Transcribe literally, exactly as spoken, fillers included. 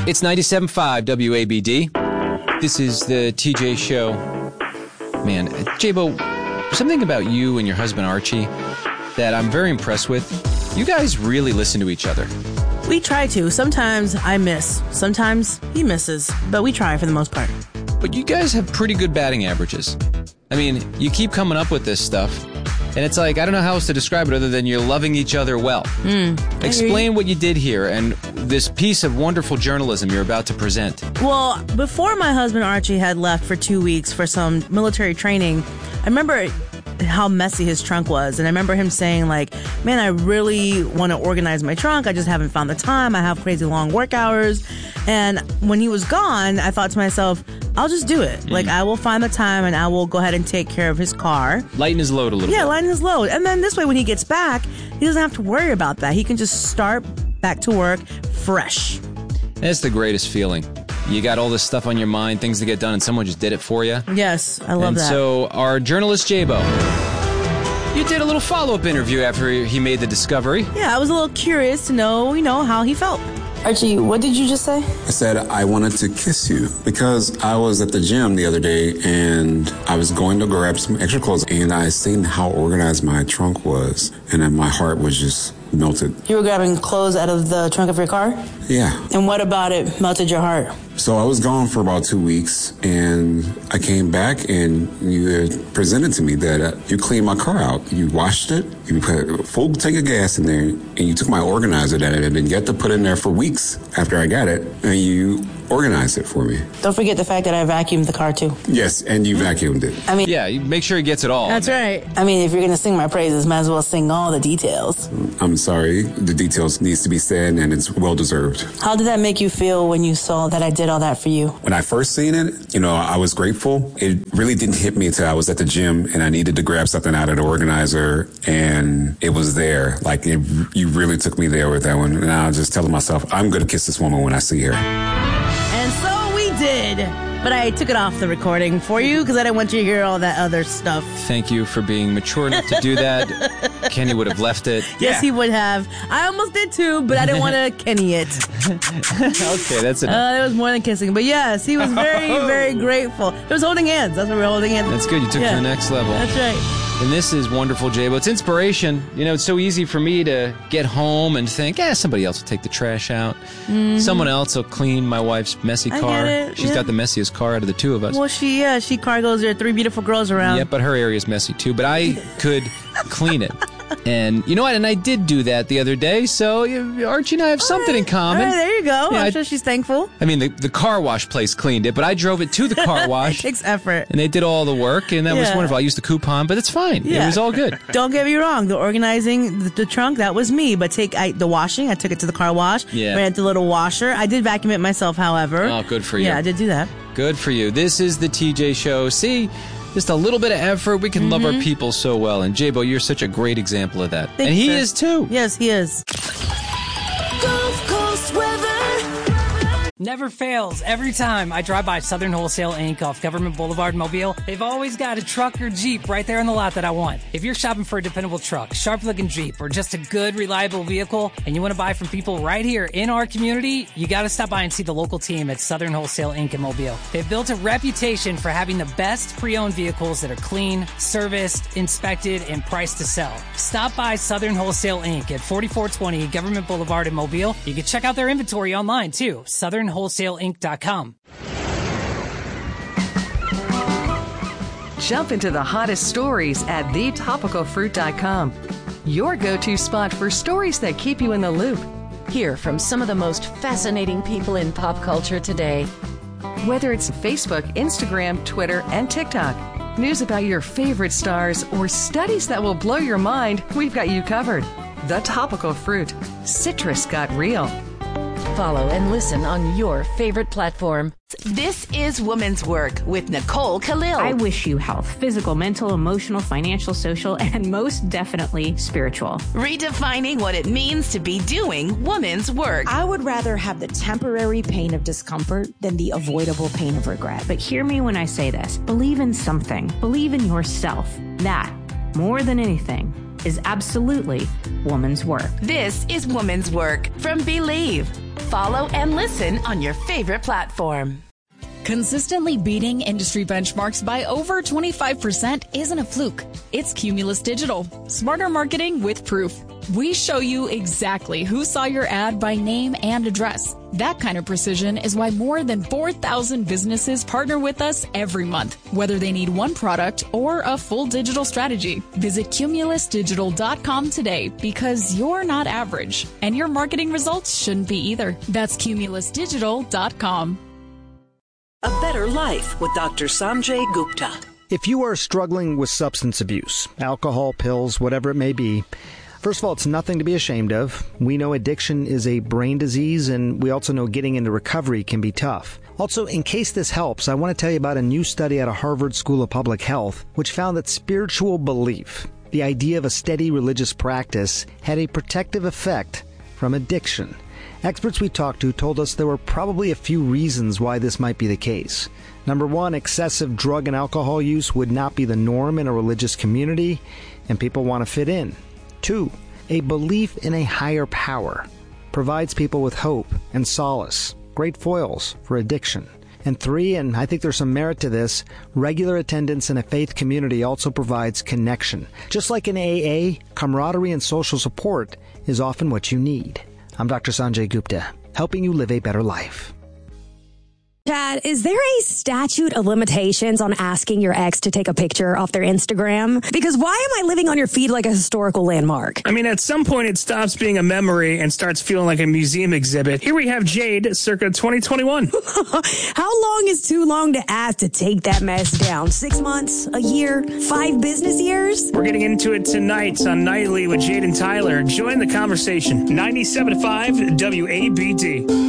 It's ninety-seven point five W A B D. This is the T J Show. Man, J-Bo, something about you and your husband Archie that I'm very impressed with. You guys really listen to each other. We try to. Sometimes I miss. Sometimes he misses. But we try for the most part. But you guys have pretty good batting averages. I mean, you keep coming up with this stuff. And it's like, I don't know how else to describe it other than you're loving each other well. Mm, Explain what you did here and this piece of wonderful journalism you're about to present. Well, before my husband Archie had left for two weeks for some military training, I remember how messy his trunk was. And I remember him saying, like, man, I really want to organize my trunk. I just haven't found the time. I have crazy long work hours. And when he was gone, I thought to myself, I'll just do it. Mm. Like, I will find the time and I will go ahead and take care of his car. Lighten his load a little yeah, bit. Yeah, lighten his load. And then this way, when he gets back, he doesn't have to worry about that. He can just start back to work fresh. That's the greatest feeling. You got all this stuff on your mind, things to get done, and someone just did it for you. Yes, I love and that. So our journalist, J-Bo, you did a little follow-up interview after he made the discovery. Yeah, I was a little curious to know, you know, how he felt. Archie, what did you just say? I said I wanted to kiss you because I was at the gym the other day and I was going to grab some extra clothes and I seen how organized my trunk was and then my heart was just melted. You were grabbing clothes out of the trunk of your car? Yeah. And what about it melted your heart? So I was gone for about two weeks and I came back and you had presented to me that uh, you cleaned my car out. You washed it, you put a full tank of gas in there, and you took my organizer that I had been yet to put in there for weeks after I got it, and you organized it for me. Don't forget the fact that I vacuumed the car too. Yes, and you vacuumed it. I mean, yeah, you make sure he gets it all. That's right. I mean, if you're going to sing my praises, might as well sing all the details. I'm sorry, the details needs to be said, and it's well deserved. How did that make you feel when you saw that I did all that for you? When I first seen it, you know, I was grateful. It really didn't hit me until I was at the gym and I needed to grab something out of the organizer, and it was there. Like, it, you really took me there with that one. And I was just telling myself, I'm going to kiss this woman when I see her. And so we did. But I took it off the recording for you because I didn't want you to hear all that other stuff. Thank you for being mature enough to do that. Kenny would have left it. Yes, yeah. He would have. I almost did too, but I didn't want to Kenny it. Okay, that's enough. Uh, it was more than kissing. But yes, he was very, very grateful. It was holding hands. That's what we were holding hands. That's good. You took yeah. it to the next level. That's right. And this is wonderful, J-Bo. It's inspiration. You know, it's so easy for me to get home and think, eh, somebody else will take the trash out. Mm-hmm. Someone else will clean my wife's messy car. I get it. She's yeah. got the messiest car out of the two of us. Well, she, yeah, she cargoes her three beautiful girls around. Yeah, but her area is messy too. But I could clean it. And you know what? And I did do that the other day. So Archie and I have all something right. in common. All right, there you go. Yeah, I'm I, sure she's thankful. I mean, the, the car wash place cleaned it, but I drove it to the car wash. It takes effort. And they did all the work, and that yeah. was wonderful. I used the coupon, but it's fine. Yeah. It was all good. Don't get me wrong. The organizing the, the trunk, that was me. But take I, the washing, I took it to the car wash. Yeah. Ran it to the little washer. I did vacuum it myself, however. Oh, good for you. Yeah, I did do that. Good for you. This is the T J Show. See, just a little bit of effort. We can mm-hmm. love our people so well. And J-Bo, you're such a great example of that. Thanks, and he sir. is too. Yes, he is. Gulf Coast weather. Never fails. Every time I drive by Southern Wholesale Incorporated off Government Boulevard, Mobile, they've always got a truck or Jeep right there in the lot that I want. If you're shopping for a dependable truck, sharp-looking Jeep, or just a good, reliable vehicle, and you want to buy from people right here in our community, you got to stop by and see the local team at Southern Wholesale Incorporated in Mobile. They've built a reputation for having the best pre-owned vehicles that are clean, serviced, inspected, and priced to sell. Stop by Southern Wholesale Incorporated at forty-four twenty Government Boulevard in Mobile. You can check out their inventory online, too. Southern Wholesale Inc dot com. Jump into the hottest stories at the topical fruit dot com. Your go-to spot for stories that keep you in the loop. Hear from some of the most fascinating people in pop culture today. Whether it's Facebook, Instagram, Twitter, and TikTok, news about your favorite stars, or studies that will blow your mind, we've got you covered. The Topical Fruit. Citrus got real. Follow and listen on your favorite platform. This is Woman's Work with Nicole Khalil. I wish you health, physical, mental, emotional, financial, social, and most definitely spiritual. Redefining what it means to be doing woman's work. I would rather have the temporary pain of discomfort than the avoidable pain of regret. But hear me when I say this. Believe in something. Believe in yourself. That, more than anything, is absolutely woman's work. This is Woman's Work from Believe. Follow and listen on your favorite platform. Consistently beating industry benchmarks by over twenty-five percent isn't a fluke. It's Cumulus Digital. Smarter marketing with proof. We show you exactly who saw your ad by name and address. That kind of precision is why more than four thousand businesses partner with us every month, whether they need one product or a full digital strategy. Visit cumulus digital dot com today because you're not average, and your marketing results shouldn't be either. That's cumulus digital dot com. A Better Life with Doctor Sanjay Gupta. If you are struggling with substance abuse, alcohol, pills, whatever it may be, first of all, it's nothing to be ashamed of. We know addiction is a brain disease, and we also know getting into recovery can be tough. Also, in case this helps, I want to tell you about a new study out of Harvard School of Public Health, which found that spiritual belief, the idea of a steady religious practice, had a protective effect from addiction. Experts we talked to told us there were probably a few reasons why this might be the case. Number one, excessive drug and alcohol use would not be the norm in a religious community, and people want to fit in. Two, a belief in a higher power provides people with hope and solace, great foils for addiction. And three, and I think there's some merit to this, regular attendance in a faith community also provides connection. Just like in A A, camaraderie and social support is often what you need. I'm Doctor Sanjay Gupta, helping you live a better life. Chad, is there a statute of limitations on asking your ex to take a picture off their Instagram? Because why am I living on your feed like a historical landmark? I mean, at some point it stops being a memory and starts feeling like a museum exhibit. Here we have Jade, circa twenty twenty-one. How long is too long to ask to take that mess down? Six months? A year? Five business years? We're getting into it tonight on Nightly with Jade and Tyler. Join the conversation. ninety-seven point five W A B D.